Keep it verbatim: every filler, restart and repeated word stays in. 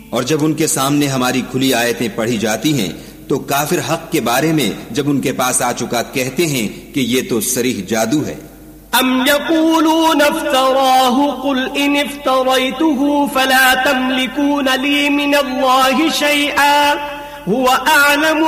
और जब उनके सामने हमारी खुली आयतें पढ़ी जाती हैं तो काफिर हक के बारे में जब उनके पास आ चुका कहते हैं कि ये तो सरीह जादू है। अम यक़ूलून इफ्तराहु कुल इन इफ्तरैतुहु फला तमलिकून ली मिनल्लाहि शैअन हुवा अअलमु